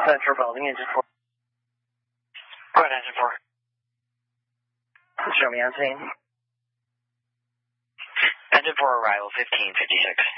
Central Building, Engine 4. Go ahead, Engine 4. Show me on scene. Engine 4 arrival, 1556.